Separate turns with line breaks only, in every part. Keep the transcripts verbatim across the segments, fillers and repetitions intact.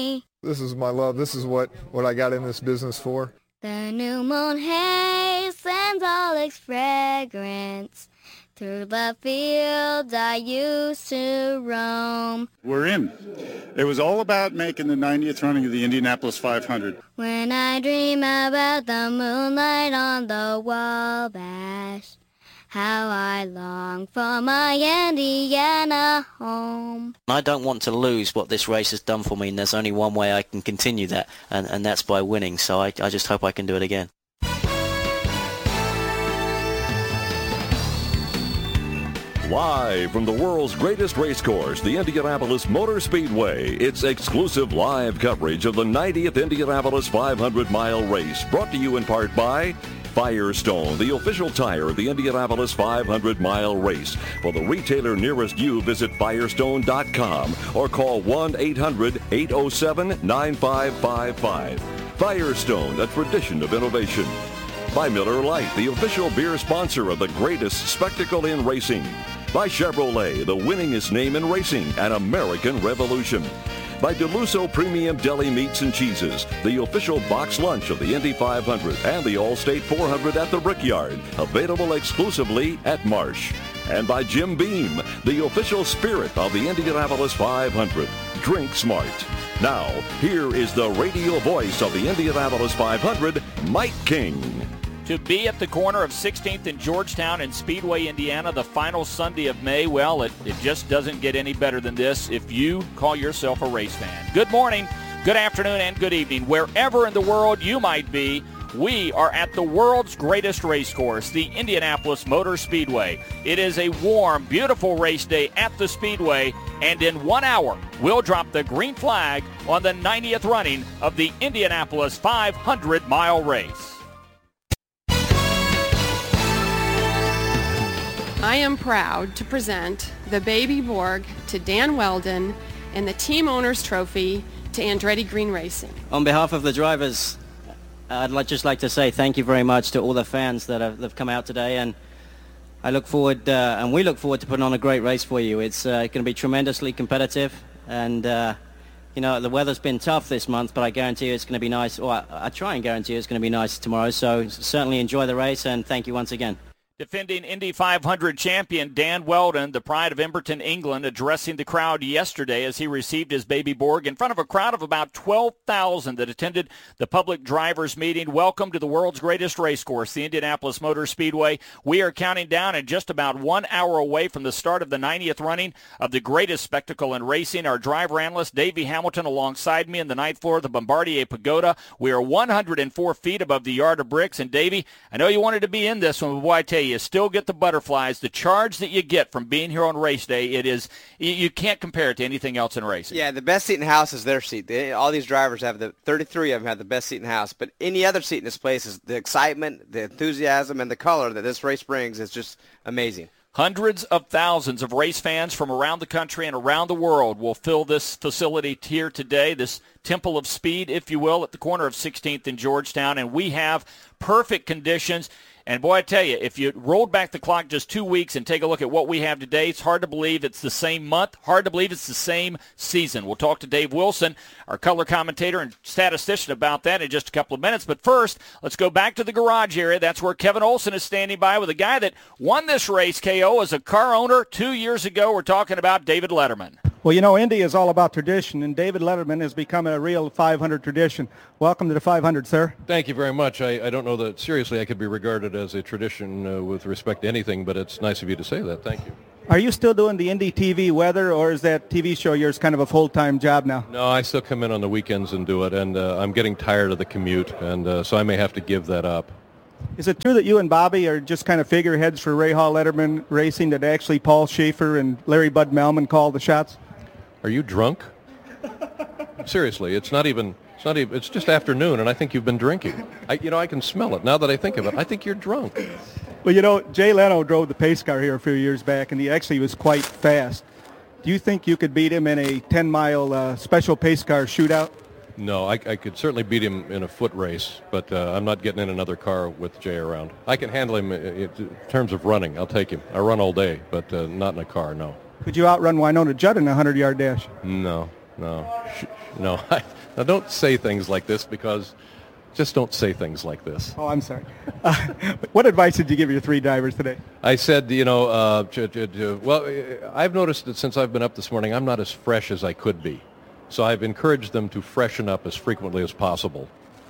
This is my love. This is what, what I got in this business for.
The new moon hastens all its fragrance through the fields I used to roam.
We're in. It was all about making the ninetieth running of the Indianapolis five hundred.
When I dream about the moonlight on the Wabash, how I long for my Indiana home.
I don't want to lose what this race has done for me, and there's only one way I can continue that, and, and that's by winning. So I, I just hope I can do it again.
Live from the world's greatest race course, the Indianapolis Motor Speedway, it's exclusive live coverage of the ninetieth Indianapolis five hundred mile race, brought to you in part by Firestone, the official tire of the Indianapolis five hundred mile race. For the retailer nearest you, visit firestone dot com or call one eight hundred eight oh seven nine five five five. Firestone, a tradition of innovation. By Miller Lite, the official beer sponsor of the greatest spectacle in racing. By Chevrolet, the winningest name in racing, an American revolution. By DeLusso Premium Deli Meats and Cheeses, the official box lunch of the Indy five hundred and the All-State four hundred at the Brickyard, available exclusively at Marsh. And by Jim Beam, the official spirit of the Indianapolis five hundred. Drink smart. Now, here is the radio voice of the Indianapolis five hundred, Mike King.
To be at the corner of sixteenth and Georgetown in Speedway, Indiana, the final Sunday of May, well, it, it just doesn't get any better than this if you call yourself a race fan. Good morning, good afternoon, and good evening. Wherever in the world you might be, we are at the world's greatest race course, the Indianapolis Motor Speedway. It is a warm, beautiful race day at the Speedway, and in one hour, we'll drop the green flag on the ninetieth running of the Indianapolis five hundred mile race.
I am proud to present the Baby Borg to Dan Weldon and the Team Owners Trophy to Andretti Green Racing.
On behalf of the drivers, I'd like, just like to say thank you very much to all the fans that have, that have come out today, and I look forward, uh, and we look forward to putting on a great race for you. It's uh, going to be tremendously competitive, and uh, you know, the weather's been tough this month, but I guarantee you it's going to be nice, or I, I try and guarantee you it's going to be nice tomorrow, so certainly enjoy the race, and thank you once again.
Defending Indy five hundred champion Dan Weldon, the pride of Emberton, England, addressing the crowd yesterday as he received his Baby Borg in front of a crowd of about twelve thousand that attended the public drivers meeting. Welcome to the world's greatest race course, the Indianapolis Motor Speedway. We are counting down and just about one hour away from the start of the ninetieth running of the greatest spectacle in racing. Our driver analyst, Davey Hamilton, alongside me in the ninth floor of the Bombardier Pagoda. We are one hundred four feet above the Yard of Bricks. And Davey, I know you wanted to be in this one, but boy, I tell you, you still get the butterflies. The charge that you get from being here on race day, it is, you, you can't compare it to anything else in racing.
Yeah, the best seat in the house is their seat. They, all these drivers have the, thirty-three of them have the best seat in the house. But any other seat in this place is the excitement, the enthusiasm, and the color that this race brings is just amazing.
Hundreds of thousands of race fans from around the country and around the world will fill this facility here today, this Temple of Speed, if you will, at the corner of sixteenth and Georgetown. And we have perfect conditions. And, boy, I tell you, if you rolled back the clock just two weeks and take a look at what we have today, it's hard to believe it's the same month, hard to believe it's the same season. We'll talk to Dave Wilson, our color commentator and statistician, about that in just a couple of minutes. But first, let's go back to the garage area. That's where Kevin Olson is standing by with a guy that won this race, K O, as a car owner two years ago. We're talking about David Letterman.
Well, you know, Indy is all about tradition, and David Letterman has become a real five hundred tradition. Welcome to the five hundred, sir.
Thank you very much. I, I don't know that, seriously, I could be regarded as a tradition uh, with respect to anything, but it's nice of you to say that. Thank you.
Are you still doing the Indy T V weather, or is that T V show yours kind of a full-time job now?
No, I still come in on the weekends and do it, and uh, I'm getting tired of the commute, and uh, so I may have to give that up.
Is it true that you and Bobby are just kind of figureheads for Ray Hall Letterman Racing, that actually Paul Schaefer and Larry Bud Melman call the shots?
Are you drunk? Seriously, it's not even, it's not even, it's just afternoon, and I think you've been drinking. I, you know, I can smell it. Now that I think of it, I think you're drunk.
Well, you know, Jay Leno drove the pace car here a few years back, and he actually was quite fast. Do you think you could beat him in a ten-mile uh, special pace car shootout?
No, I, I could certainly beat him in a foot race, but uh, I'm not getting in another car with Jay around. I can handle him in terms of running. I'll take him. I run all day, but uh, not in a car, no.
Could you outrun Winona Judd in a hundred-yard dash?
No, no, sh- no. Now don't say things like this because just don't say things like this.
Oh, I'm sorry. Uh, what advice did you give your three drivers today?
I said, you know, uh, j- j- j- well, I've noticed that since I've been up this morning, I'm not as fresh as I could be. So I've encouraged them to freshen up as frequently as possible.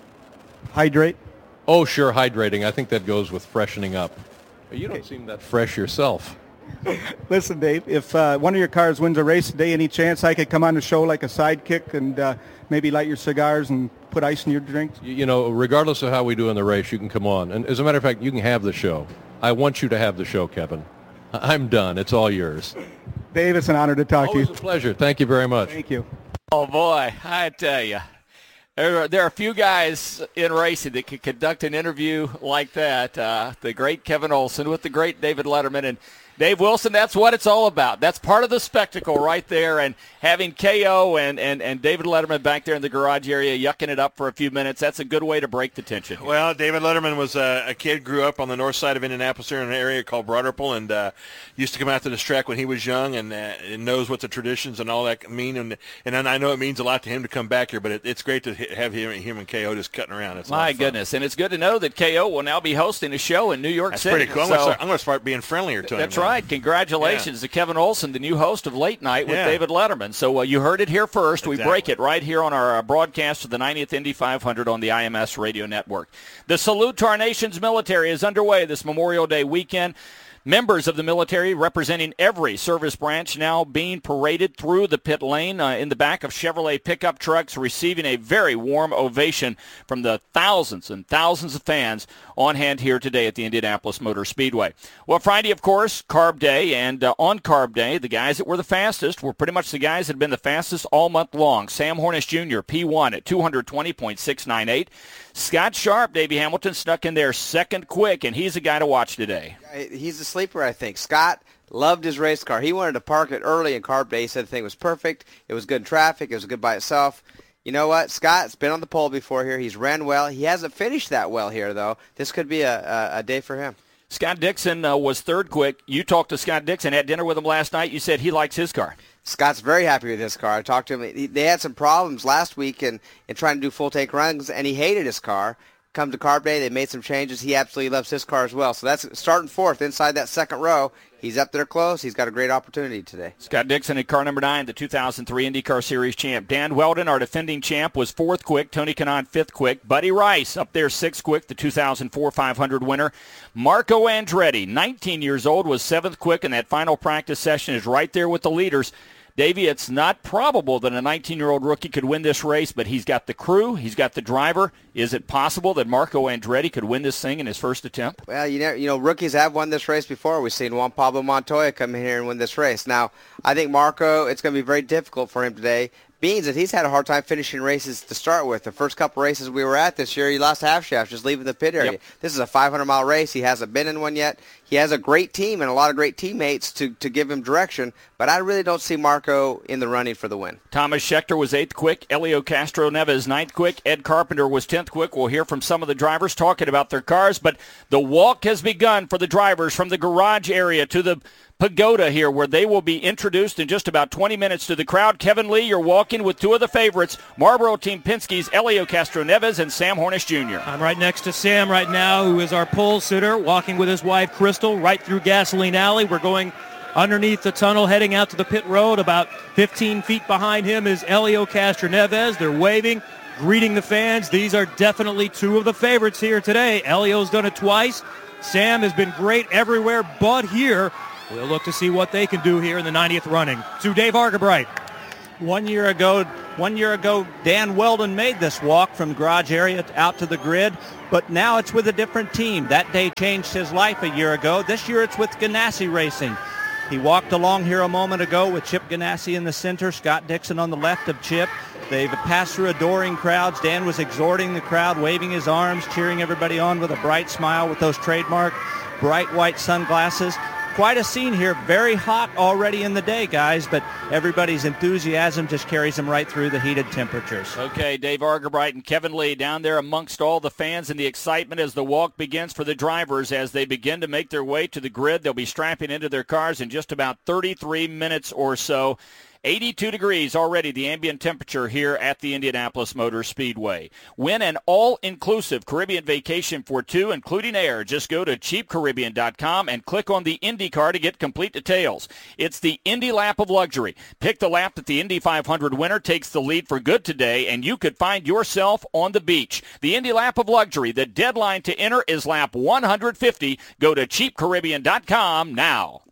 Hydrate?
Oh, sure, hydrating. I think that goes with freshening up. You don't seem that fresh yourself.
Listen, Dave, if uh, one of your cars wins a race today, any chance I could come on the show like a sidekick and uh, maybe light your cigars and put ice in your drinks?
You, you know, regardless of how we do in the race, you can come on. And as a matter of fact, you can have the show. I want you to have the show, Kevin. I'm done. It's all yours.
Dave, it's an honor to talk
Always
to you.
a pleasure. Thank you very much.
Thank you.
Oh, boy, I tell you. There are, there are a few guys in racing that can conduct an interview like that. Uh, the great Kevin Olson with the great David Letterman. And Dave Wilson, that's what it's all about. That's part of the spectacle right there. And having K O and, and, and David Letterman back there in the garage area yucking it up for a few minutes, that's a good way to break the tension.
Well, David Letterman was a, a kid, grew up on the north side of Indianapolis here in an area called Broad Ripple, and uh, used to come out to this track when he was young, and, uh, and knows what the traditions and all that mean. And and I know it means a lot to him to come back here, but it, it's great to have him, him and K O just cutting around. It's
My goodness. And it's good to know that K O will now be hosting a show in New York
That's
City.
pretty cool. I'm
So,
going to start, start being friendlier to him.
That's
now.
right. Congratulations
Yeah.
to Kevin Olson, the new host of Late Night with
Yeah.
David Letterman. So uh, you heard it here first. We
Exactly.
break it right here on our uh, broadcast of the ninetieth Indy five hundred on the I M S Radio Network. The Salute to Our Nation's Military is underway this Memorial Day weekend. Members of the military representing every service branch now being paraded through the pit lane uh, in the back of Chevrolet pickup trucks, receiving a very warm ovation from the thousands and thousands of fans on hand here today at the Indianapolis Motor Speedway. Well, Friday, of course, Carb Day, and uh, on Carb Day, the guys that were the fastest were pretty much the guys that had been the fastest all month long. Sam Hornish Junior, P one at two twenty point six nine eight. Scott Sharp, Davey Hamilton, snuck in there second quick, and he's a guy to watch today.
He's a sleeper, I think. Scott loved his race car. He wanted to park it early in Carb Day. He said the thing was perfect. It was good in traffic. It was good by itself. You know what? Scott's been on the pole before here. He's ran well. He hasn't finished that well here, though. This could be a, a, a day for him.
Scott Dixon uh, was third quick. You talked to Scott Dixon, had dinner with him last night. You said he likes his car.
Scott's very happy with his car. I talked to him. He, they had some problems last week in, in trying to do full-take runs, and he hated his car. Come to Carb Day, they made some changes. He absolutely loves his car as well. So that's starting fourth inside that second row. He's up there close. He's got a great opportunity today.
Scott Dixon in car number nine, the two thousand three IndyCar Series champ. Dan Weldon, our defending champ, was fourth quick. Tony Kanaan, fifth quick. Buddy Rice up there sixth quick, the two thousand four five hundred winner. Marco Andretti, nineteen years old, was seventh quick, and that final practice session is right there with the leaders. Davey, it's not probable that a nineteen-year-old rookie could win this race, but he's got the crew, he's got the driver. Is it possible that Marco Andretti could win this thing in his first attempt?
Well, you know, you know, rookies have won this race before. We've seen Juan Pablo Montoya come in here and win this race. Now, I think Marco, it's going to be very difficult for him today. Beans that he's had a hard time finishing races to start with. The first couple races we were at this year, he lost half shaft just leaving the pit area. Yep. This is a five hundred mile race. He hasn't been in one yet. He has a great team and a lot of great teammates to, to give him direction, but I really don't see Marco in the running for the win.
Thomas Schechter was eighth quick. Elio Castro Neves ninth quick. Ed Carpenter was tenth quick. We'll hear from some of the drivers talking about their cars, but the walk has begun for the drivers from the garage area to the pagoda here, where they will be introduced in just about twenty minutes to the crowd. Kevin Lee, you're walking with two of the favorites, Marlboro Team Penske's Elio Castro Neves and Sam Hornish Junior
I'm right next to Sam right now, who is our pole sitter, walking with his wife Crystal right through Gasoline Alley. We're going underneath the tunnel, heading out to the pit road. About fifteen feet behind him is Elio Castro Neves. They're waving, greeting the fans. These are definitely two of the favorites here today. Elio's done it twice. Sam has been great everywhere but here. We'll look to see what they can do here in the ninetieth running. To Dave Argabright.
One year ago, one year ago, Dan Weldon made this walk from garage area out to the grid, but now it's with a different team. That day changed his life a year ago. This year it's with Ganassi Racing. He walked along here a moment ago with Chip Ganassi in the center, Scott Dixon on the left of Chip. They've passed through adoring crowds. Dan was exhorting the crowd, waving his arms, cheering everybody on with a bright smile with those trademark bright white sunglasses. Quite a scene here. Very hot already in the day, guys, but everybody's enthusiasm just carries them right through the heated temperatures.
Okay, Dave Argabright and Kevin Lee down there amongst all the fans and the excitement as the walk begins for the drivers as they begin to make their way to the grid. They'll be strapping into their cars in just about thirty-three minutes or so. eighty-two degrees already, the ambient temperature here at the Indianapolis Motor Speedway. Win an all-inclusive Caribbean vacation for two, including air. Just go to cheap caribbean dot com and click on the IndyCar to get complete details. It's the Indy Lap of Luxury. Pick the lap that the Indy five hundred winner takes the lead for good today, and you could find yourself on the beach. The Indy Lap of Luxury. The deadline to enter is lap one hundred fifty. Go to cheap caribbean dot com now.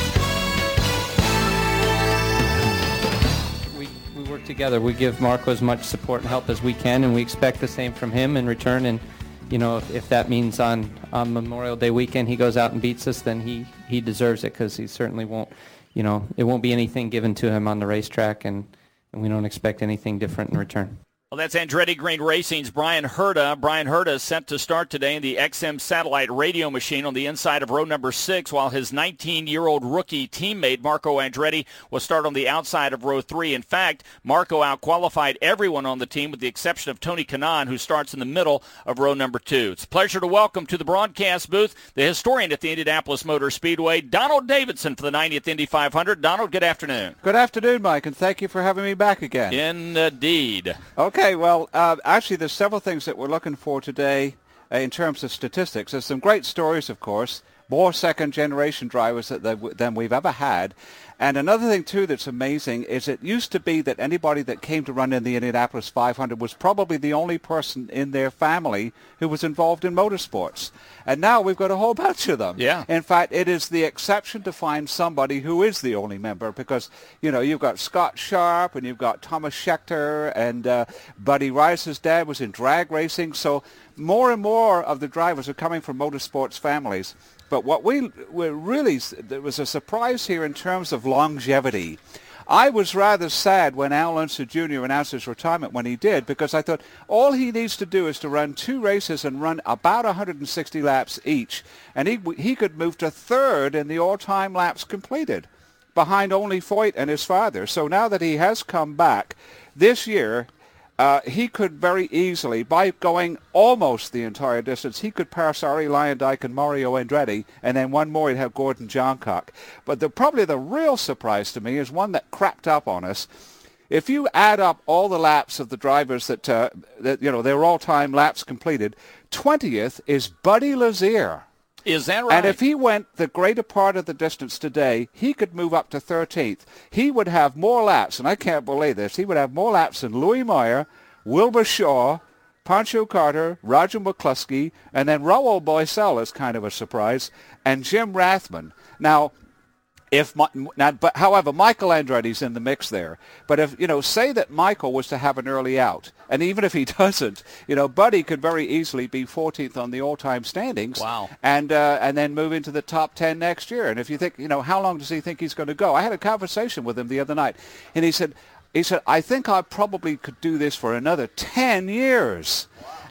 Work together. We give Marco as much support and help as we can, and we expect the same from him in return. And you know, if, if that means on, on Memorial Day weekend he goes out and beats us, then he, he deserves it, because he certainly won't, you know, it won't be anything given to him on the racetrack, and, and we don't expect anything different in return.
Well, that's Andretti Green Racing's Brian Herta. Brian Herta is set to start today in the X M satellite radio machine on the inside of row number six, while his nineteen-year-old rookie teammate Marco Andretti will start on the outside of row three. In fact, Marco outqualified everyone on the team with the exception of Tony Kanaan, who starts in the middle of row number two. It's a pleasure to welcome to the broadcast booth the historian at the Indianapolis Motor Speedway, Donald Davidson, for the ninetieth Indy five hundred. Donald, good afternoon.
Good afternoon, Mike, and thank you for having me back again.
Indeed.
Okay. Okay, well, uh, actually, there's several things that we're looking for today uh, in terms of statistics. There's some great stories, of course, more second-generation drivers that they, than we've ever had. And another thing, too, that's amazing is it used to be that anybody that came to run in the Indianapolis five hundred was probably the only person in their family who was involved in motorsports. And now we've got a whole bunch of them.
Yeah.
In fact, it is the exception to find somebody who is the only member, because, you know, you've got Scott Sharp and you've got Thomas Schechter, and uh, Buddy Rice's dad was in drag racing. So more and more of the drivers are coming from motorsports families. But what we were really, there was a surprise here in terms of longevity. I was rather sad when Al Unser Junior announced his retirement when he did, because I thought all he needs to do is to run two races and run about one hundred sixty laps each, and he he could move to third in the all-time laps completed, behind only Foyt and his father. So now that he has come back this year, Uh, he could very easily, by going almost the entire distance, he could pass Arie Luyendyk and Mario Andretti, and then one more he'd have Gordon Johncock. But the, probably the real surprise to me is one that crapped up on us. If you add up all the laps of the drivers that, uh, that you know, their all-time laps completed, twentieth is Buddy Lazier.
Is that right?
And if he went the greater part of the distance today, he could move up to thirteenth. He would have more laps, and I can't believe this, he would have more laps than Louis Meyer, Wilbur Shaw, Pancho Carter, Roger McCluskey, and then Raul Boesel is kind of a surprise, and Jim Rathman. Now, if now, but however, Michael Andretti's in the mix there. But if, you know, say that Michael was to have an early out, and even if he doesn't, you know, Buddy could very easily be fourteenth on the all-time standings.
Wow.
And uh, and then move into the top ten next year. And if you think, you know, how long does he think he's going to go? I had a conversation with him the other night, and he said, he said, I think I probably could do this for another ten years.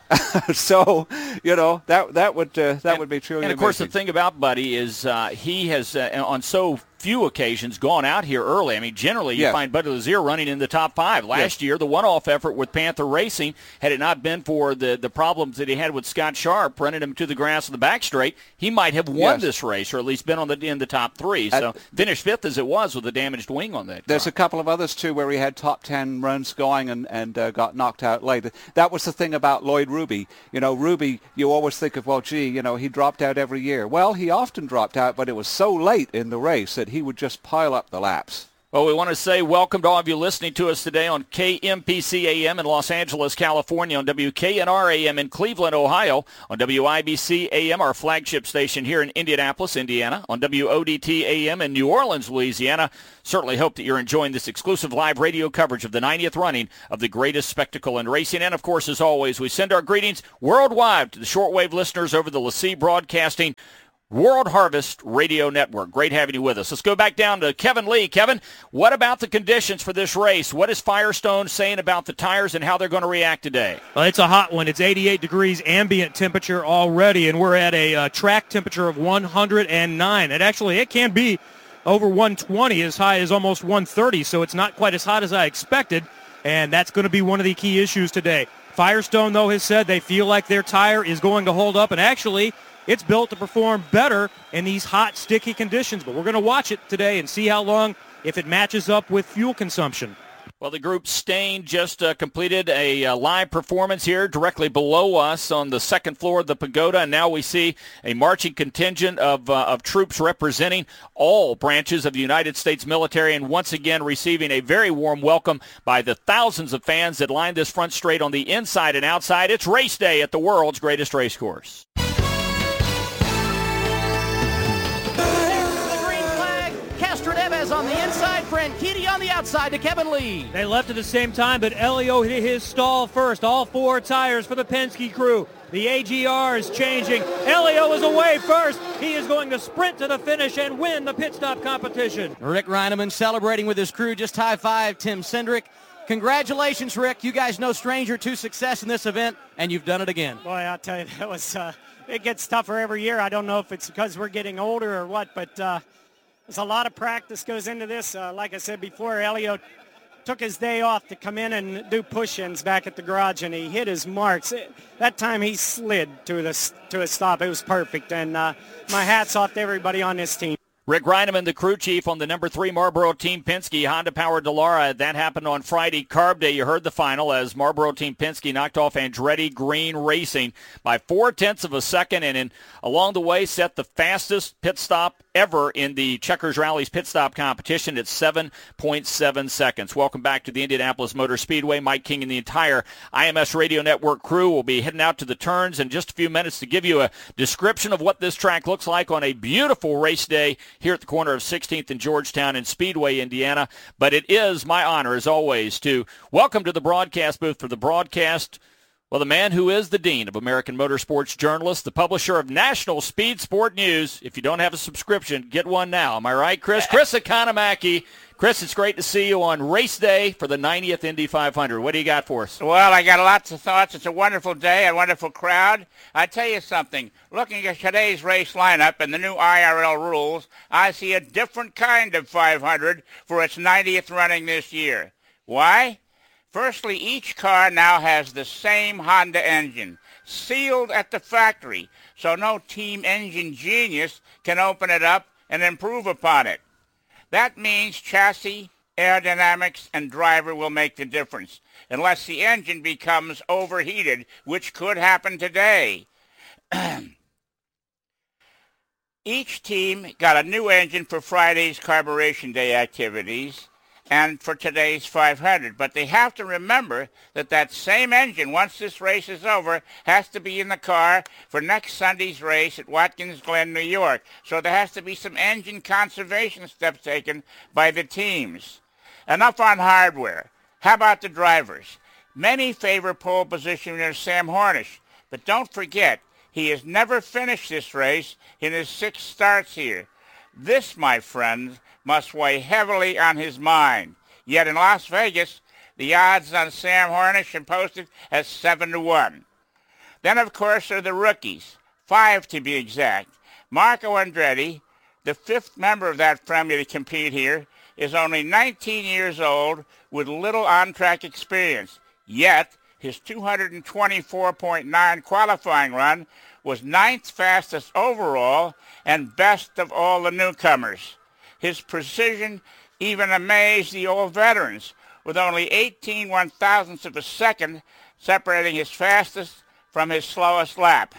So, you know, that that would uh, that
and,
would be truly
And of course,
amazing.
the thing about Buddy is uh, he has uh, on so few occasions gone out here early. I mean, generally you
yes.
find Buddy Lazier running in the top five. Last
yes.
year, the one-off effort with Panther Racing, had it not been for the, the problems that he had with Scott Sharp running him to the grass of the back straight, he might have won
yes.
this race, or at least been on the in the top three. So
At,
finished fifth as it was with a damaged wing on that.
There's
car.
a couple of others, too, where he had top ten runs going and, and uh, got knocked out late. That was the thing about Lloyd Ruby. You know, Ruby, you always think of, well, gee, you know, he dropped out every year. Well, he often dropped out, but it was so late in the race that he would just pile up the laps.
Well, we want to say welcome to all of you listening to us today on K M P C A M in Los Angeles, California, on W K N R A M in Cleveland, Ohio, on W I B C A M, our flagship station here in Indianapolis, Indiana, on W O D T A M in New Orleans, Louisiana. Certainly hope that you're enjoying this exclusive live radio coverage of the ninetieth running of the greatest spectacle in racing. And, of course, as always, we send our greetings worldwide to the shortwave listeners over the LaCie Broadcasting World Harvest Radio Network. Great having you with us. Let's go back down to Kevin Lee. Kevin, what about the conditions for this race? What is Firestone saying about the tires and how they're going to react today?
Well, it's a hot one. It's eighty-eight degrees ambient temperature already, and we're at a uh, track temperature of one hundred nine. And actually, it can be over one twenty, as high as almost one thirty, so it's not quite as hot as I expected, and that's going to be one of the key issues today. Firestone, though, has said they feel like their tire is going to hold up, and actually it's built to perform better in these hot, sticky conditions. But we're going to watch it today and see how long if it matches up with fuel consumption.
Well, the group Stain just uh, completed a uh, live performance here directly below us on the second floor of the pagoda, and now we see a marching contingent of, uh, of troops representing all branches of the United States military, and once again receiving a very warm welcome by the thousands of fans that line this front straight on the inside and outside. It's race day at the world's greatest race course.
On the inside, Franchitti on the outside to Kevin Lee.
They left at the same time, but Elio hit his stall first. All four tires for the Penske crew. The A G R is changing. Elio is away first. He is going to sprint to the finish and win the pit stop competition.
Rick Reineman celebrating with his crew. Just high-five Tim Cindric. Congratulations, Rick. You guys no stranger to success in this event, and you've done it again.
Boy, I'll tell you, that was uh, it gets tougher every year. I don't know if it's because we're getting older or what, but uh, there's a lot of practice goes into this. Uh, like I said before, Elio took his day off to come in and do push-ins back at the garage, and he hit his marks. It, that time he slid to the to a stop. It was perfect, and uh, my hat's off to everybody on this team.
Rick Reineman, the crew chief on the number three Marlboro Team Penske Honda-powered Dallara. That happened on Friday, Carb Day. You heard the final as Marlboro Team Penske knocked off Andretti Green Racing by four-tenths of a second, and in, along the way set the fastest pit stop ever in the Checkers Rally's pit stop competition at seven point seven seconds. Welcome back to the Indianapolis Motor Speedway. Mike King and the entire I M S Radio Network crew will be heading out to the turns in just a few minutes to give you a description of what this track looks like on a beautiful race day here at the corner of sixteenth and Georgetown in Speedway, Indiana. But it is my honor, as always, to welcome to the broadcast booth for the broadcast, well, the man who is the dean of American Motorsports Journalists, the publisher of National Speed Sport News. If you don't have a subscription, get one now. Am I right, Chris? Chris Economaki. Chris, it's great to see you on race day for the ninetieth Indy five hundred. What do you got for us?
Well, I got lots of thoughts. It's a wonderful day, a wonderful crowd. I tell you something, looking at today's race lineup and the new I R L rules, I see a different kind of five hundred for its ninetieth running this year. Why? Firstly, each car now has the same Honda engine, sealed at the factory, so no team engine genius can open it up and improve upon it. That means chassis, aerodynamics, and driver will make the difference, unless the engine becomes overheated, which could happen today. Each team got a new engine for Friday's Carburation Day activities and for today's five hundred. But they have to remember that that same engine, once this race is over, has to be in the car for next Sunday's race at Watkins Glen, New York. So there has to be some engine conservation steps taken by the teams. Enough on hardware. How about the drivers? Many favor pole position winner Sam Hornish, but don't forget, he has never finished this race in his six starts here. This, my friends, must weigh heavily on his mind. Yet in Las Vegas, the odds on Sam Hornish are posted as seven to one. Then, of course, are the rookies, five to be exact. Marco Andretti, the fifth member of that family to compete here, is only nineteen years old with little on-track experience. Yet, his two twenty-four point nine qualifying run was ninth fastest overall and best of all the newcomers. His precision even amazed the old veterans, with only eighteen one-thousandths of a second separating his fastest from his slowest lap.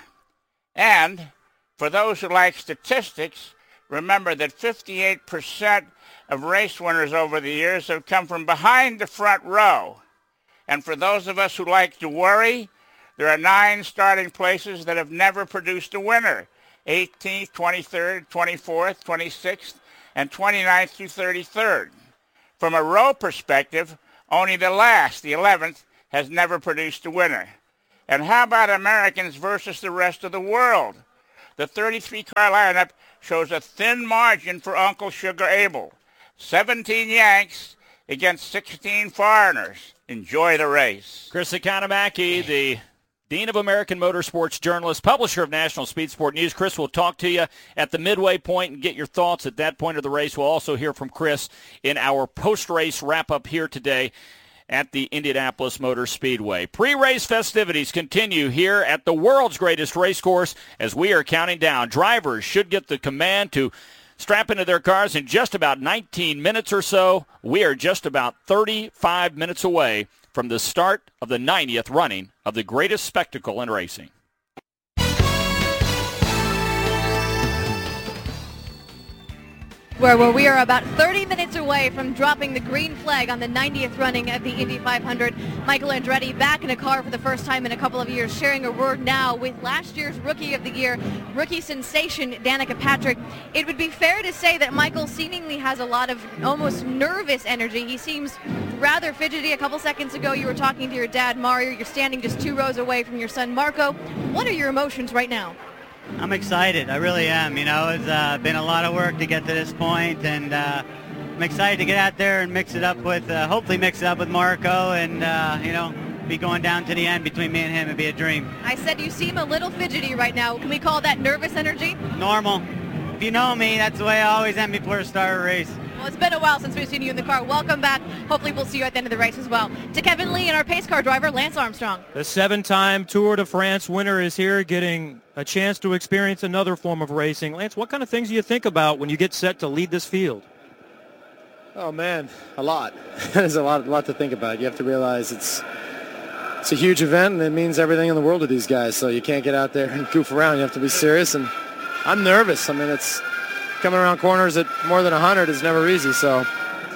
And, for those who like statistics, remember that fifty-eight percent of race winners over the years have come from behind the front row. And for those of us who like to worry, there are nine starting places that have never produced a winner: eighteenth, twenty-third, twenty-fourth, twenty-sixth, and twenty-ninth through thirty-third. From a row perspective, only the last, the eleventh, has never produced a winner. And how about Americans versus the rest of the world? The thirty-three car lineup shows a thin margin for Uncle Sugar Abel. seventeen Yanks against sixteen foreigners. Enjoy the race.
Chris Economaki, the Dean of American Motorsports Journalist, publisher of National Speed Sport News. Chris will talk to you at the midway point and get your thoughts at that point of the race. We'll also hear from Chris in our post-race wrap-up here today at the Indianapolis Motor Speedway. Pre-race festivities continue here at the world's greatest race course as we are counting down. Drivers should get the command to strap into their cars in just about nineteen minutes or so. We are just about thirty-five minutes away from the start of the ninetieth running of the greatest spectacle in racing.
Where, where we are about thirty minutes away from dropping the green flag on the ninetieth running of the Indy five hundred. Michael Andretti back in a car for the first time in a couple of years, sharing a word now with last year's Rookie of the Year, rookie sensation Danica Patrick. It would be fair to say that Michael seemingly has a lot of almost nervous energy. He seems rather fidgety. A couple seconds ago you were talking to your dad, Mario. You're standing just two rows away from your son, Marco. What are your emotions right now?
I'm excited. I really am. You know, it's uh, been a lot of work to get to this point, and uh, I'm excited to get out there and mix it up with, uh, hopefully mix it up with Marco, and, uh, you know, be going down to the end between me and him. It'd be a dream.
I said you seem a little fidgety right now. Can we call that nervous energy?
Normal. If you know me, that's the way I always am before I start a race.
Well, it's been a while since we've seen you in the car. Welcome back. Hopefully we'll see you at the end of the race as well. To Kevin Lee and our pace car driver, Lance Armstrong.
The seven-time Tour de France winner is here getting a chance to experience another form of racing. Lance, what kind of things do you think about when you get set to lead this field?
Oh, man, a lot. There's a lot, a lot to think about. You have to realize it's it's a huge event, and it means everything in the world to these guys, so you can't get out there and goof around. You have to be serious, and I'm nervous. I mean, it's coming around corners at more than one hundred is never easy, so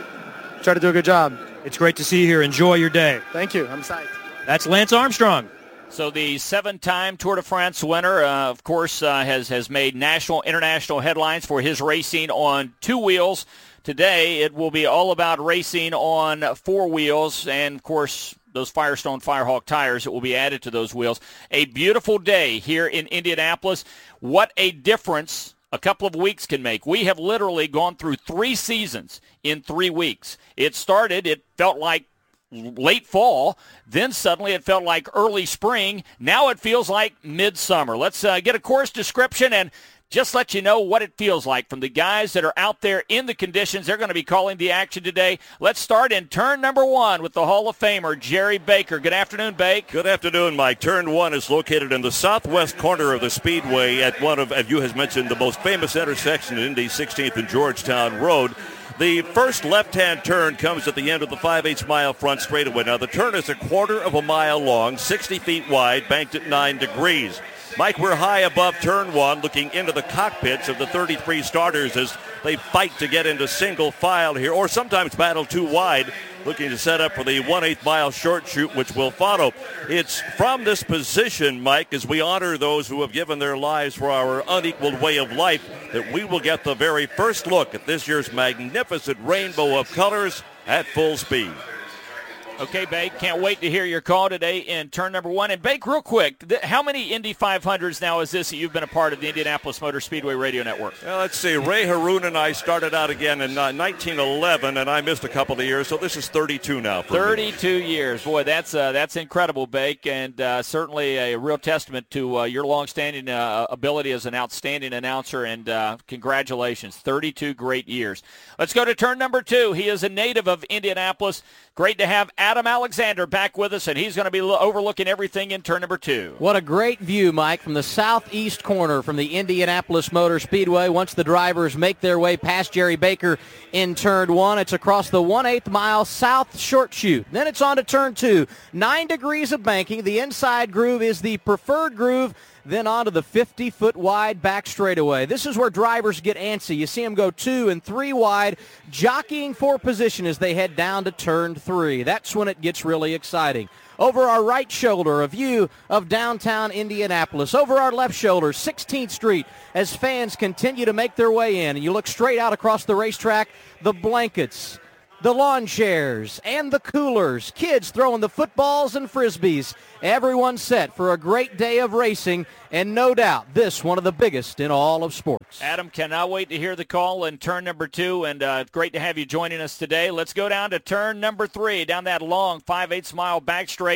try to do a good job.
It's great to see you here. Enjoy your day.
Thank you. I'm psyched.
That's Lance Armstrong.
So the seven-time Tour de France winner, uh, of course, uh, has, has made national, international headlines for his racing on two wheels. Today, it will be all about racing on four wheels, and, of course, those Firestone Firehawk tires that will be added to those wheels. A beautiful day here in Indianapolis. What a difference a couple of weeks can make. We have literally gone through three seasons in three weeks. It started, it felt like late fall, then suddenly it felt like early spring. Now it feels like midsummer. Let's uh, get a course description and just let you know what it feels like from the guys that are out there in the conditions. They're going to be calling the action today. Let's start in turn number one with the Hall of Famer, Jerry Baker. Good afternoon, Bake.
Good afternoon, Mike. Turn one is located in the southwest corner of the Speedway at one of, as you has mentioned, the most famous intersection in Indy, sixteenth and Georgetown Road. The first left-hand turn comes at the end of the five eighths mile front straightaway. Now, the turn is a quarter of a mile long, sixty feet wide, banked at nine degrees. Mike, we're high above turn one, looking into the cockpits of the thirty-three starters as they fight to get into single file here, or sometimes battle too wide, looking to set up for the one-eighth mile short shoot, which will follow. It's from this position, Mike, as we honor those who have given their lives for our unequaled way of life, that we will get the very first look at this year's magnificent rainbow of colors at full speed.
Okay, Bake, can't wait to hear your call today in turn number one. And, Bake, real quick, th- how many Indy five hundreds now is this that you've been a part of the Indianapolis Motor Speedway Radio Network?
Well, let's see. Ray Haroon and I started out again in uh, nineteen eleven, and I missed a couple of years, so this is thirty-two now. For
thirty-two
me.
years. Boy, that's uh, that's incredible, Bake, and uh, certainly a real testament to uh, your long-standing uh, ability as an outstanding announcer, and uh, congratulations. thirty-two great years. Let's go to turn number two. He is a native of Indianapolis. Great to have Adam Alexander back with us, and he's going to be overlooking everything in turn number two.
What a great view, Mike, from the southeast corner from the Indianapolis Motor Speedway. Once the drivers make their way past Jerry Baker in turn one, it's across the one-eighth mile south short chute. Then it's on to turn two. Nine degrees of banking. The inside groove is the preferred groove. Then onto the fifty-foot wide back straightaway. This is where drivers get antsy. You see them go two and three wide, jockeying for position as they head down to turn three. That's when it gets really exciting. Over our right shoulder, a view of downtown Indianapolis. Over our left shoulder, sixteenth Street, as fans continue to make their way in. And you look straight out across the racetrack, the blankets, the lawn chairs, and the coolers. Kids throwing the footballs and frisbees. Everyone set for a great day of racing, and no doubt this one of the biggest in all of sports.
Adam, cannot wait to hear the call in turn number two, and uh, great to have you joining us today. Let's go down to turn number three, down that long five eighths mile back straight.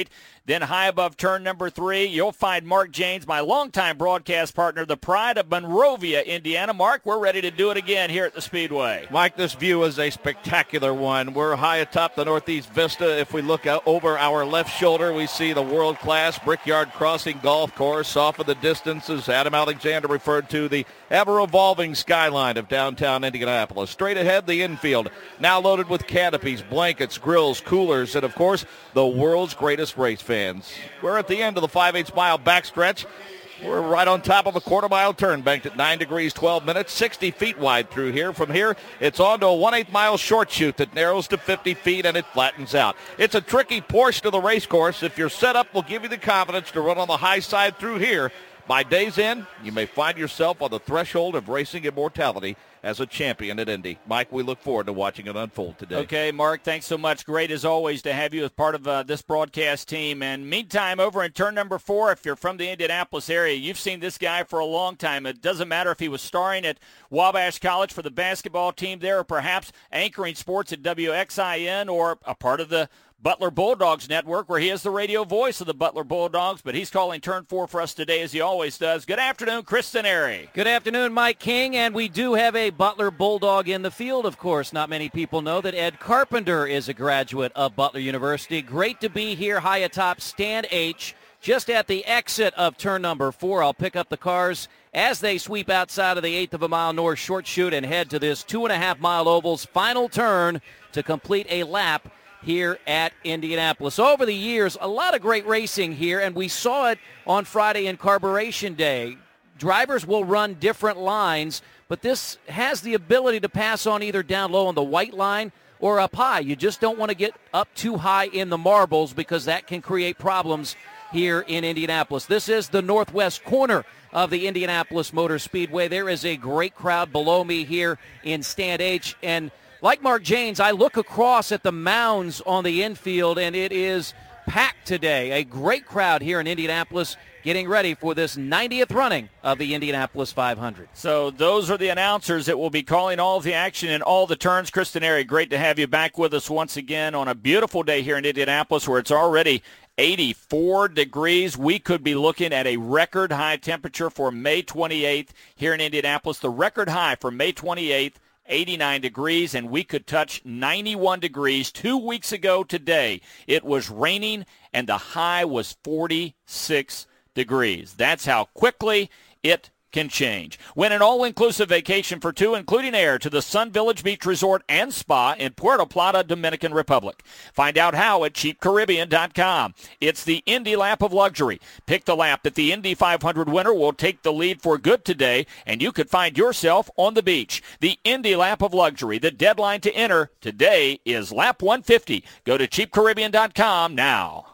Then high above turn number three, you'll find Mark Janes, my longtime broadcast partner, the pride of Monrovia, Indiana. Mark, we're ready to do it again here at the Speedway.
Mike, this view is a spectacular one. We're high atop the Northeast Vista. If we look out over our left shoulder, we see the world-class Brickyard Crossing Golf Course. Off in the distance, as Adam Alexander referred to, the ever-evolving skyline of downtown Indianapolis. Straight ahead, the infield, now loaded with canopies, blankets, grills, coolers, and, of course, the world's greatest race fans. We're at the end of the five eighths mile backstretch. We're right on top of a quarter-mile turn, banked at nine degrees, twelve minutes, sixty feet wide through here. From here, it's on to a one eighth mile short chute that narrows to fifty feet, and it flattens out. It's a tricky portion of the race course. If you're set up, we'll give you the confidence to run on the high side through here. By day's end, you may find yourself on the threshold of racing immortality as a champion at Indy. Mike, we look forward to watching it unfold today.
Okay, Mark, thanks so much. Great as always to have you as part of uh, this broadcast team. And meantime, over in turn number four, if you're from the Indianapolis area, you've seen this guy for a long time. It doesn't matter if he was starring at Wabash College for the basketball team there, or perhaps anchoring sports at W X I N, or a part of the Butler Bulldogs Network, where he is the radio voice of the Butler Bulldogs, but he's calling turn four for us today, as he always does. Good afternoon, Chris Denari.
Good afternoon, Mike King, and we do have a Butler Bulldog in the field, of course. Not many people know that Ed Carpenter is a graduate of Butler University. Great to be here high atop Stand H, just at the exit of turn number four. I'll pick up the cars as they sweep outside of the eighth of a mile north short chute and head to this two and a half mile oval's final turn to complete a lap here at Indianapolis. Over the years, a lot of great racing here, and we saw it on Friday in Carburation Day. Drivers will run different lines, but this has the ability to pass on either down low on the white line or up high. You just don't want to get up too high in the marbles, because that can create problems here in Indianapolis. This is the northwest corner of the Indianapolis Motor Speedway. There is a great crowd below me here in Stand H, and like Mark Janes, I look across at the mounds on the infield, and it is packed today. A great crowd here in Indianapolis getting ready for this ninetieth running of the Indianapolis five hundred.
So those are the announcers that will be calling all of the action and all the turns. Chris Denari, great to have you back with us once again on a beautiful day here in Indianapolis, where it's already eighty-four degrees. We could be looking at a record high temperature for May twenty-eighth here in Indianapolis. The record high for May twenty-eighth, eighty-nine degrees, and we could touch ninety-one degrees. Two weeks ago today, it was raining, and the high was forty-six degrees. That's how quickly it can change. Win an all-inclusive vacation for two, including air, to the Sun Village Beach Resort and Spa in Puerto Plata, Dominican Republic. Find out how at cheap caribbean dot com. It's the Indy Lap of Luxury. Pick the lap that the Indy five hundred winner will take the lead for good today, and you could find yourself on the beach. The Indy Lap of Luxury. The deadline to enter today is lap one fifty. Go to cheap caribbean dot com now.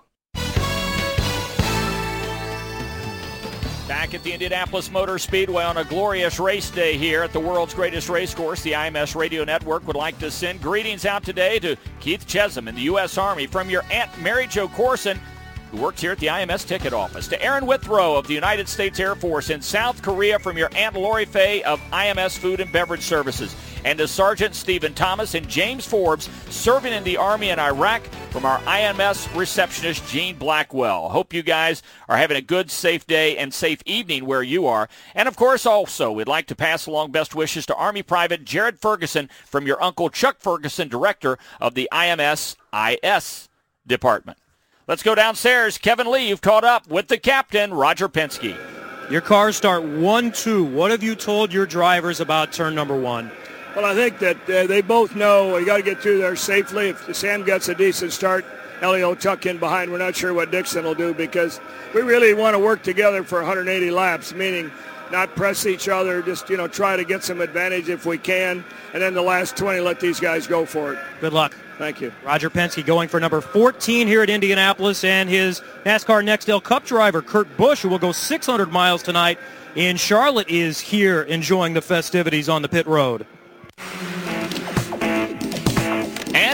Back at the Indianapolis Motor Speedway on a glorious race day here at the world's greatest race course, the I M S Radio Network would like to send greetings out today to Keith Chesham in the U S Army, from your Aunt Mary Jo Corson, who works here at the I M S ticket office, to Aaron Withrow of the United States Air Force in South Korea, from your Aunt Lori Fay of I M S Food and Beverage Services, and to Sergeant Stephen Thomas and James Forbes, serving in the Army in Iraq, from our I M S receptionist, Jean Blackwell. Hope you guys are having a good, safe day and safe evening where you are. And, of course, also, we'd like to pass along best wishes to Army Private Jared Ferguson, from your Uncle Chuck Ferguson, Director of the I M S I S Department. Let's go downstairs. Kevin Lee, you've caught up with the captain, Roger Penske.
Your cars start one two. What have you told your drivers about turn number one?
Well, I think that uh, they both know you got to get through there safely. If Sam gets a decent start, Elio will tuck in behind. We're not sure what Dixon will do, because we really want to work together for one hundred eighty laps, meaning not press each other, just, you know, try to get some advantage if we can, and then the last twenty, let these guys go for it.
Good luck.
Thank you.
Roger Penske going for number fourteen here at Indianapolis, and his NASCAR Nextel Cup driver, Kurt Busch, who will go six hundred miles tonight in Charlotte, is here enjoying the festivities on the pit road.
And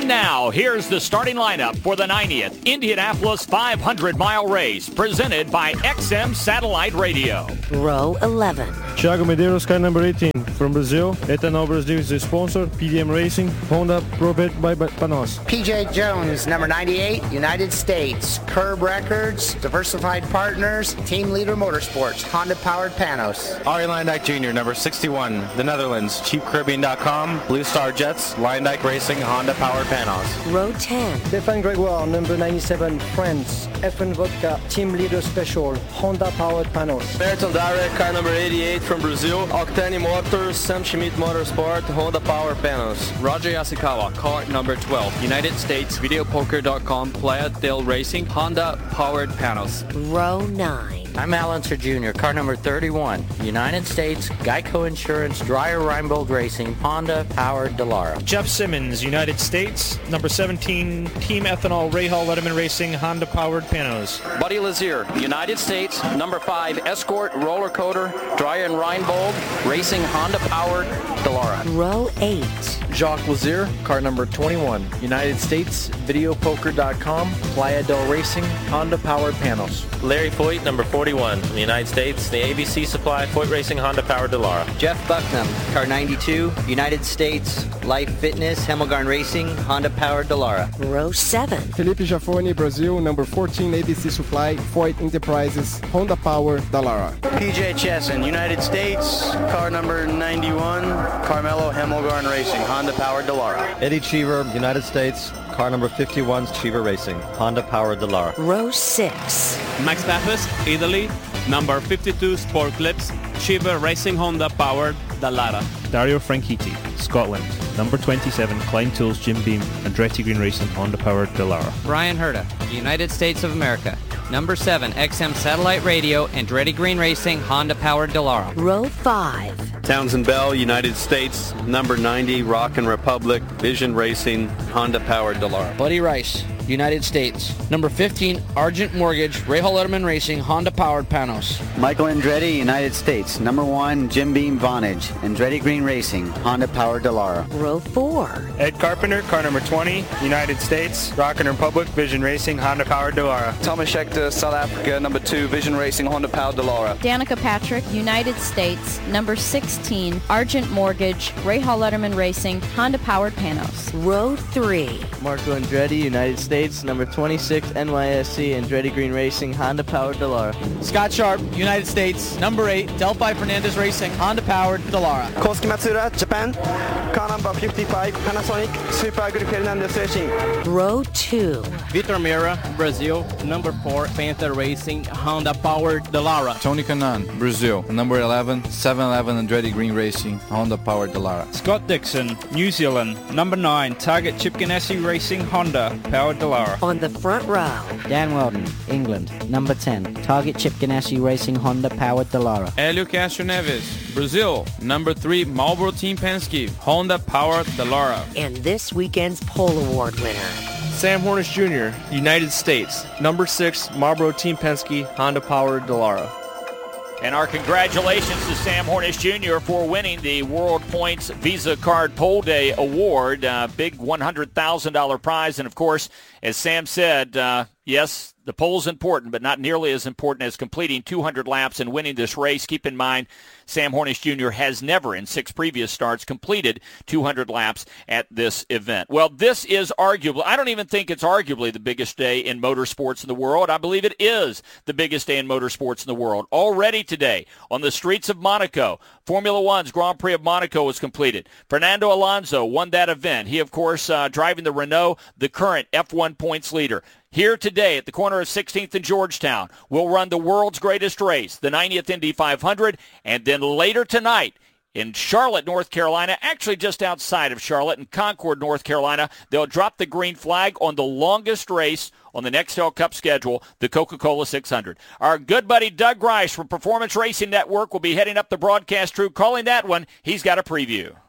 And now, here's the starting lineup for the ninetieth Indianapolis five hundred mile race, presented by X M Satellite Radio.
Row eleven.
Thiago Medeiros, car number eighteen, from Brazil. Ethanol Brazil is the sponsor. P D M Racing, Honda, Provet by Panos.
P J Jones, number ninety-eight, United States. Curb Records, Diversified Partners, Team Leader Motorsports, Honda-powered Panos.
Arie Luyendyk Junior, number sixty-one, the Netherlands, Cheap Caribbean dot com, Blue Star Jets, Luyendyk Racing, Honda-powered Panos.
Row ten.
Stéphane Grégoire, number ninety-seven, France, F one Vodka, Team Leader Special, Honda-powered Panos.
Berton Dare, car number eighty-eight from Brazil, Octane Motors, Sam Schmidt Motorsport, Honda-powered Panos.
Roger Yasukawa, car number twelve, United States, Video Poker dot com, Playa del Racing, Honda-powered Panos.
Row nine.
I'm Alan Sir Junior, car number thirty-one, United States, Geico Insurance, Dreyer Reinbold Racing, Honda-powered Dallara.
Jeff Simmons, United States, number seventeen, Team Ethanol, Rahal Letterman Racing, Honda-powered Panos.
Buddy Lazier, United States, number five, Escort, Roller Coater, Dreyer and Reinbold Racing, Honda-powered Dallara.
Row eight.
Jacques Lazier, car number twenty-one, United States, Video Poker dot com, Playa del Racing, Honda-powered Panos.
Larry Foyt, number forty-one, from the United States, the A B C Supply, Foyt Racing, Honda-powered Dallara.
Jeff Bucknam, car ninety-two, United States, Life Fitness, Hemelgarn Racing, Honda-powered Dallara.
Row seven.
Felipe Jaffoni, Brazil, number fourteen, A B C Supply, Foyt Enterprises, Honda-powered Dallara.
P J Chesson, United States, car number ninety-one, Carmelo Hemelgarn Racing, Honda-powered Dallara.
Eddie Cheever, United States, car number fifty-one, Cheever Racing, Honda-powered Dallara.
Row six.
Max Pappas, Italy, number fifty-two, Sport Clips, Cheever Racing, Honda-powered Dallara.
Dario Franchitti, Scotland, number twenty-seven, Klein Tools, Jim Beam, Andretti Green Racing, Honda-powered Dallara.
Brian Herta, United States of America, number seven, X M Satellite Radio, Andretti Green Racing, Honda-powered Dallara.
Row five.
Townsend Bell, United States, number ninety, Rockin' Republic, Vision Racing, Honda-powered Dallara.
Buddy Rice, United States, number fifteen, Argent Mortgage, Rahal Letterman Racing, Honda-powered Panos.
Michael Andretti, United States, number one, Jim Beam Vonage, Andretti Green Racing, Honda-powered Dallara.
Row four.
Ed Carpenter, car number twenty, United States, Rockin' Republic, Vision Racing, Honda-powered Dallara.
Thomas Schechter, South Africa, number two, Vision Racing, Honda-powered Dallara.
Danica Patrick, United States, number sixteen, Argent Mortgage, Rahal Letterman Racing, Honda-powered Panos.
Row three.
Marco Andretti, United States, number twenty-six, N Y S C, Andretti Green Racing, Honda-powered Dallara.
Scott Sharp, United States, number eight, Delphi Fernandez Racing, Honda-powered Dallara.
Kosuke Matsura, Japan, car number fifty-five, Panasonic, Super Agri Fernandez Racing.
Row two.
Vitor Meira, Brazil, number four, Panther Racing, Honda-powered Dallara.
Tony Kanaan, Brazil, number eleven, seven eleven Andretti Green Racing, Honda-powered Dallara.
Scott Dixon, New Zealand, number nine, Target Chip Ganassi Racing, Honda-powered Dallara.
On the front row.
Dan Weldon, England, number ten, Target Chip Ganassi Racing, Honda-powered Dallara.
Hélio Castro Neves, Brazil, number three, Marlboro Team Penske, Honda-powered Dallara.
And this weekend's pole award winner.
Sam Hornish Junior, United States, number six, Marlboro Team Penske, Honda-powered Dallara.
And our congratulations to Sam Hornish Junior for winning the World Points Visa Card Pole Day Award. Uh, big one hundred thousand dollars prize. And, of course, as Sam said, uh, yes, the pole's important, but not nearly as important as completing two hundred laps and winning this race. Keep in mind, Sam Hornish Junior has never, in six previous starts, completed two hundred laps at this event. Well, this is arguably, I don't even think it's arguably the biggest day in motorsports in the world. I believe it is the biggest day in motorsports in the world. Already today, on the streets of Monaco, Formula One's Grand Prix of Monaco was completed. Fernando Alonso won that event. He, of course, uh, driving the Renault, the current F one points leader. Here today at the corner of sixteenth and Georgetown, we'll run the world's greatest race, the ninetieth Indy five hundred, and then later tonight in Charlotte, North Carolina, actually just outside of Charlotte in Concord, North Carolina, they'll drop the green flag on the longest race on the Nextel Cup schedule, the Coca-Cola six hundred. Our good buddy Doug Rice from Performance Racing Network will be heading up the broadcast crew, calling that one. He's got a preview.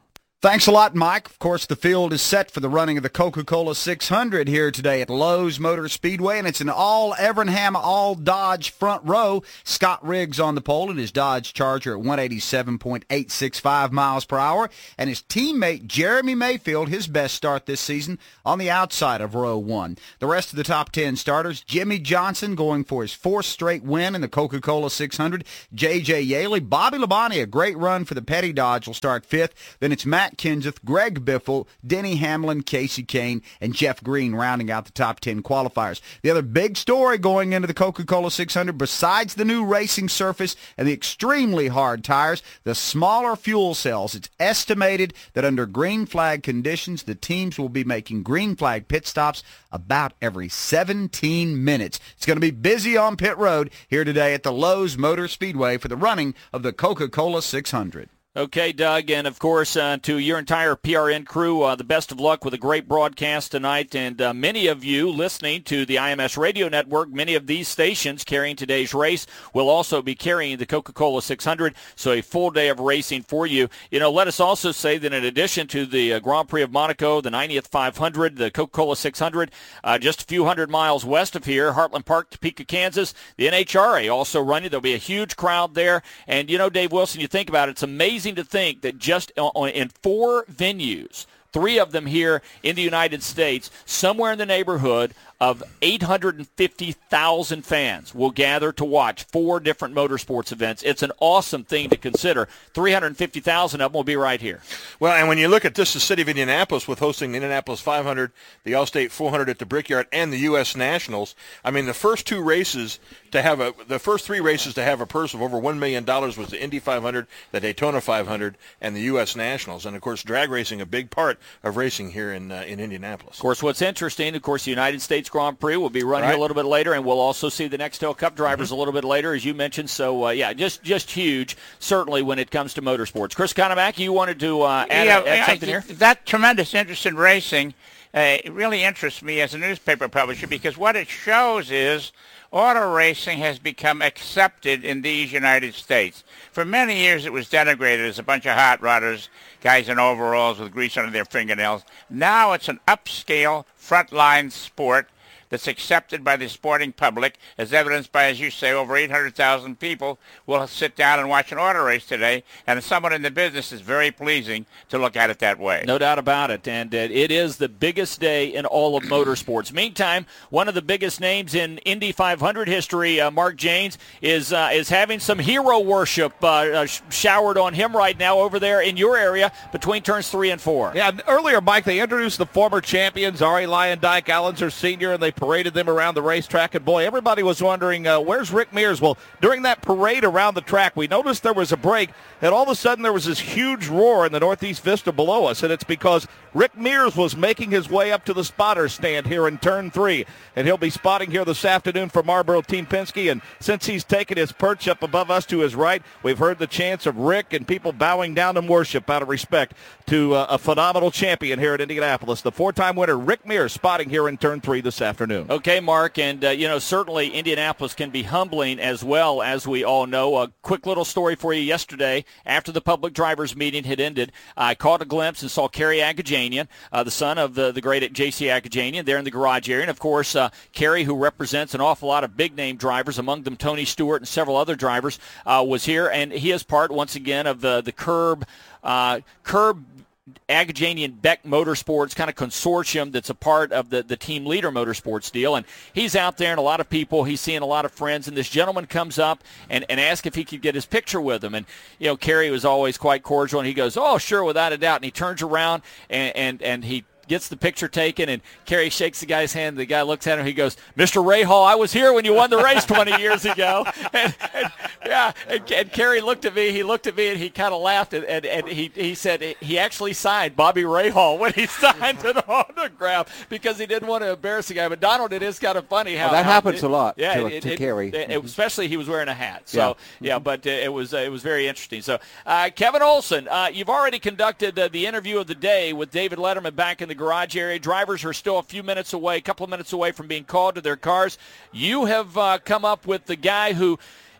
Thanks a lot, Mike. Of course, the field is set for the running of the Coca-Cola six hundred here today at Lowe's Motor Speedway, and it's an all-Evernham, all-Dodge front row. Scott Riggs on the pole in his Dodge Charger at one eighty-seven point eight six five miles per hour, and his teammate Jeremy Mayfield, his best start this season, on the outside of row one. The rest of the top ten starters, Jimmy Johnson going for his fourth straight win in the Coca-Cola six hundred. J J. Yaley, Bobby Labonte, a great run for the Petty Dodge, will start fifth. Then it's Matt Kenseth, Greg Biffle, Denny Hamlin, Casey Kane, and Jeff Green rounding out the top ten qualifiers. The other big story going into the Coca-Cola six hundred, besides the new racing surface and the extremely hard tires, the smaller fuel cells. It's estimated that under green flag conditions, the teams will be making green flag pit stops about every seventeen minutes. It's going to be busy on pit road here today at the Lowe's Motor Speedway for the running of the Coca-Cola six hundred.
Okay, Doug, and of course uh, to your entire P R N crew, uh, the best of luck with a great broadcast tonight, and uh, many of you listening to the I M S Radio Network, many of these stations carrying today's race will also be carrying the Coca-Cola six hundred, so a full day of racing for you. You know, let us also say that in addition to the uh, Grand Prix of Monaco, the ninetieth five hundred, the Coca-Cola six hundred, uh, just a few hundred miles west of here, Heartland Park, Topeka, Kansas, the N H R A also running. There'll be a huge crowd there, and you know, Dave Wilson, you think about it, it's amazing to think that just in four venues, three of them here in the United States, somewhere in the neighborhood of eight hundred fifty thousand fans will gather to watch four different motorsports events. It's an awesome thing to consider. three hundred fifty thousand of them will be right here.
Well, and when you look at this, the city of Indianapolis with hosting the Indianapolis five hundred, the Allstate four hundred at the Brickyard, and the U S Nationals, I mean, the first two races to have a, the first three races to have a purse of over one million dollars was the Indy five hundred, the Daytona five hundred, and the U S Nationals. And, of course, drag racing, a big part of racing here in uh, in Indianapolis.
Of course, what's interesting, of course, the United States Grand Prix will be run right here a little bit later, and we'll also see the Nextel Cup drivers mm-hmm. a little bit later, as you mentioned. So, uh, yeah, just just huge, certainly, when it comes to motorsports. Chris Conamack, you wanted to uh, add,
yeah,
add something
I,
here?
That tremendous interest in racing uh, it really interests me as a newspaper publisher, because what it shows is auto racing has become accepted in these United States. For many years it was denigrated as a bunch of hot rodders, guys in overalls with grease under their fingernails. Now it's an upscale, frontline sport that's accepted by the sporting public, as evidenced by, as you say, over eight hundred thousand people will sit down and watch an auto race today, and as someone in the business, it's very pleasing to look at it that way.
No doubt about it, and uh, it is the biggest day in all of motorsports. Meantime, one of the biggest names in Indy five hundred history, uh, Mark Jaynes, is uh, is having some hero worship uh, uh, showered on him right now over there in your area between turns three and four.
Yeah, earlier, Mike, they introduced the former champions, Arie Luyendyk, Allenser Senior, and they paraded them around the racetrack, and boy, everybody was wondering, uh, where's Rick Mears? Well, during that parade around the track, we noticed there was a break, and all of a sudden there was this huge roar in the Northeast Vista below us, and it's because Rick Mears was making his way up to the spotter stand here in turn three, and he'll be spotting here this afternoon for Marlboro Team Penske, and since he's taken his perch up above us to his right, we've heard the chants of Rick and people bowing down in worship out of respect to uh, a phenomenal champion here at Indianapolis. The four-time winner, Rick Mears, spotting here in turn three this afternoon.
Okay, Mark, and, uh, you know, certainly Indianapolis can be humbling as well, as we all know. A quick little story for you yesterday. After the public drivers meeting had ended, I caught a glimpse and saw Kerry Agajanian, uh, the son of the, the great J C Agajanian, there in the garage area. And, of course, uh, Kerry, who represents an awful lot of big-name drivers, among them Tony Stewart and several other drivers, uh, was here. And he is part, once again, of the, the Curb, uh, Curb Agajanian Beck Motorsports kind of consortium that's a part of the, the Team Leader Motorsports deal. And he's out there, and a lot of people, he's seeing a lot of friends, and this gentleman comes up and, and asks if he could get his picture with him. And, you know, Kerry was always quite cordial, and he goes, oh, sure, without a doubt. And he turns around, and, and, and he gets the picture taken, and Kerry shakes the guy's hand. The guy looks at him. He goes, Mister Rahal, I was here when you won the race twenty years ago. And, and yeah, and, and Kerry looked at me. He looked at me, and he kind of laughed, and, and, and he, he said he actually signed Bobby Rahal when he signed an autograph because he didn't want to embarrass the guy. But Donald, it is kind of funny how
well, that
how
happens
it,
a lot
yeah,
to,
it,
to
it,
Kerry.
It, it, especially he was wearing a hat. So, yeah,
yeah
but uh, it was uh, it was very interesting. So, uh, Kevin Olson, uh, you've already conducted uh, the interview of the day with David Letterman back in the garage area. Drivers are still a few minutes away, a couple of minutes away from being called to their cars. You have uh, come up with the guy who,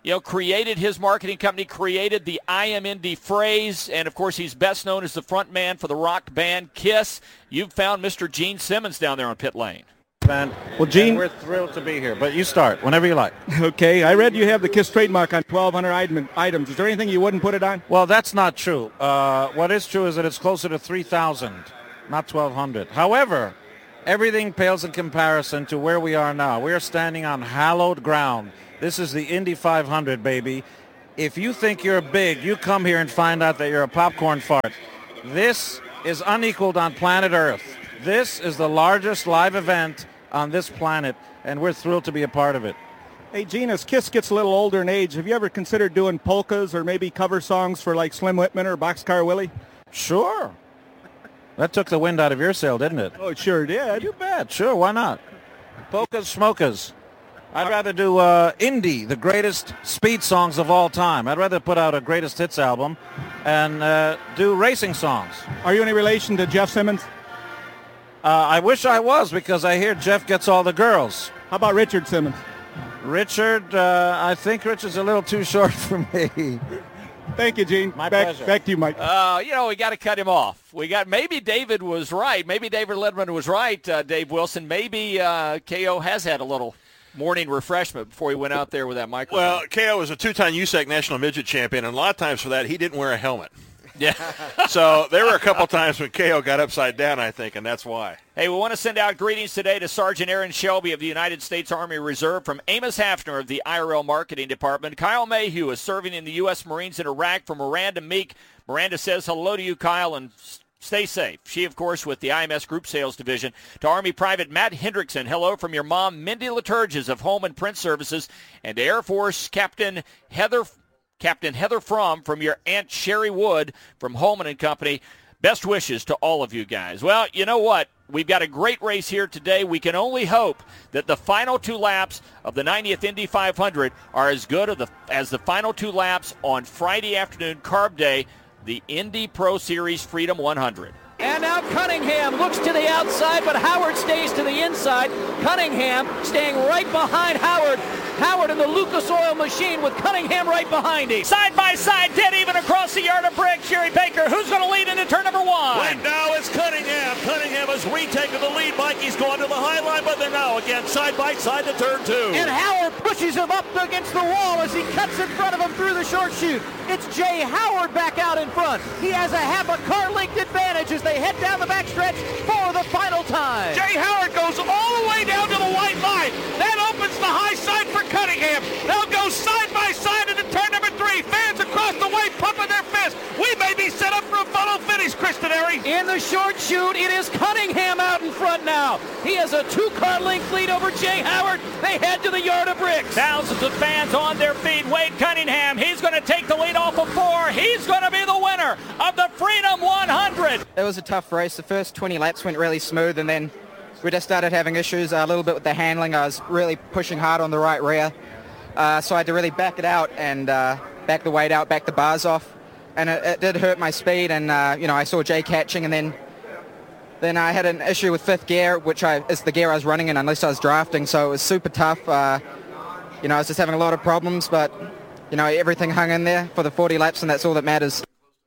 you know, created his marketing company, created the I Am Indy phrase, and, of course, he's best known as the front man for the rock band Kiss. You've found Mister Gene Simmons down there on pit lane.
Man. Well, Gene, and we're thrilled to be here, but you start whenever you like.
Okay, I read you have the Kiss trademark on twelve hundred item, items. Is there anything you wouldn't put it on?
Well, that's not true. Uh, what is true is that it's closer to three thousand, not twelve hundred. However, everything pales in comparison to where we are now. We are standing on hallowed ground. This is the Indy five hundred, baby. If you think you're big, you come here and find out that you're a popcorn fart. This is unequaled on planet Earth. This is the largest live event on this planet, and we're thrilled to be a part of it.
Hey, Gene, as Kiss gets a little older in age, have you ever considered doing polkas or maybe cover songs for like Slim Whitman or Boxcar Willie?
Sure. That took the wind out of your sail, didn't it?
Oh, it sure did.
You bet. Sure, why not? Polkas, smokas. I'd rather do uh, Indy, the greatest speed songs of all time. I'd rather put out a greatest hits album and uh, do racing songs.
Are you any relation to Jeff Simmons?
Uh, I wish I was, because I hear Jeff gets all the girls.
How about Richard Simmons?
Richard, uh, I think Richard's a little too short for me.
Thank you, Gene.
My
back,
pleasure.
Back to you, Mike.
Uh, you know, we got to cut him off. We got maybe David was right. Maybe David Letterman was right, uh, Dave Wilson. Maybe uh, K O has had a little morning refreshment before he went out there with that microphone.
Well, K O was a two-time U S A C national midget champion, and a lot of times for that he didn't wear a helmet.
Yeah.
So there were a couple times when K O got upside down, I think, and that's why.
Hey, we want to send out greetings today to Sergeant Aaron Shelby of the United States Army Reserve, from Amos Hafner of the I R L Marketing Department. Kyle Mayhew is serving in the U S Marines in Iraq. From Miranda Meek, Miranda says hello to you, Kyle, and stay safe. She, of course, with the I M S Group Sales Division. To Army Private Matt Hendrickson, hello from your mom, Mindy Liturges of Home and Print Services. And to Air Force Captain Heather Captain Heather Fromm from your Aunt Sherry Wood from Holman and Company. Best wishes to all of you guys. Well, you know what? We've got a great race here today. We can only hope that the final two laps of the ninetieth Indy five hundred are as good as the, as the final two laps on Friday afternoon, Carb Day, the Indy Pro Series Freedom one hundred.
And now Cunningham looks to the outside, but Howard stays to the inside. Cunningham staying right behind Howard. Howard in the Lucas Oil machine with Cunningham right behind him.
Side by side, dead even across the yard of brick. Sherry Baker, who's going to lead into turn number one?
Right now it's Cunningham. Cunningham has retaken the lead. Mikey's going to the high line, but they're now again side by side to turn two.
And Howard pushes him up against the wall as he cuts in front of him through the short chute. It's Jay Howard back out in front. He has a half a car length advantage as they head down the backstretch for the final time.
Jay Howard goes all the way down to the white line. That opens the high side for Cunningham. They'll go side by side into turn number three. Fans across the way pumping their fists. We may be set up for a photo finish, Chris Teneri.
In the short chute, it is Cunningham out in front now. He has a two-car length lead over Jay Howard. They head to the yard of bricks.
Thousands of fans on their feet. Wade Cunningham, he's going to take the lead off of four. He's going to be the winner of the Freedom one hundred.
It was a tough race. The first twenty laps went really smooth, and then we just started having issues uh, a little bit with the handling. I was really pushing hard on the right rear, uh, so I had to really back it out and uh, back the weight out, back the bars off, and it, it did hurt my speed. And uh, you know, I saw Jay catching, and then then I had an issue with fifth gear, which I, is the gear I was running in unless I was drafting. So it was super tough. Uh, you know, I was just having a lot of problems, but you know, everything hung in there for the forty laps, and that's all that matters.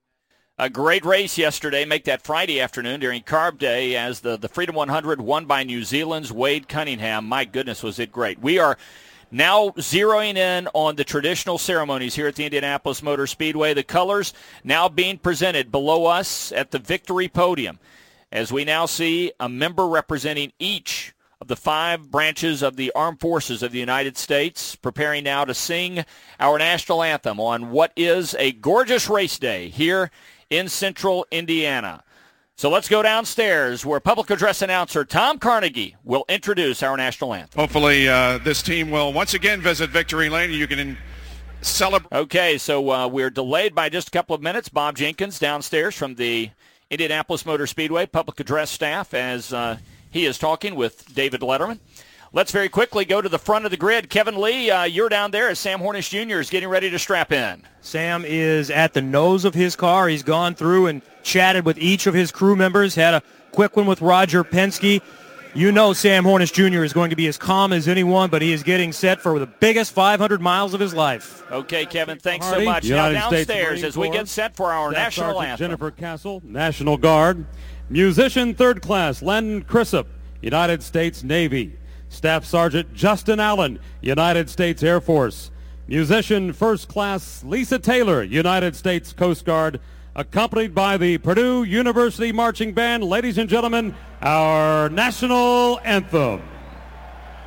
A great race yesterday. Make that Friday afternoon during Carb Day as the, the Freedom one hundred won by New Zealand's Wade Cunningham. My goodness, was it great. We are now zeroing in on the traditional ceremonies here at the Indianapolis Motor Speedway. The colors now being presented below us at the victory podium as we now see a member representing each of the five branches of the Armed Forces of the United States, preparing now to sing our national anthem on what is a gorgeous race day here in central Indiana. So let's go downstairs where public address announcer Tom Carnegie will introduce our national anthem.
Hopefully uh, this team will once again visit Victory Lane. You can celebrate.
Okay, so uh, we're delayed by just a couple of minutes. Bob Jenkins downstairs from the Indianapolis Motor Speedway public address staff as uh, he is talking with David Letterman. Let's very quickly go to the front of the grid. Kevin Lee, uh, you're down there as Sam Hornish Junior is getting ready to strap in.
Sam is at the nose of his car. He's gone through and chatted with each of his crew members, had a quick one with Roger Penske. You know Sam Hornish Junior is going to be as calm as anyone, but he is getting set for the biggest five hundred miles of his life.
Okay, Kevin, thanks so
Hardy,
much.
United
now
States
downstairs
Marine
as we
Corps,
get set for our
Staff
national
Sergeant
anthem.
Jennifer Castle, National Guard. Musician third class Len Crisp, United States Navy. Staff Sergeant Justin Allen, United States Air Force. Musician first class Lisa Taylor, United States Coast Guard, accompanied by the Purdue University Marching Band. Ladies and gentlemen, our national anthem.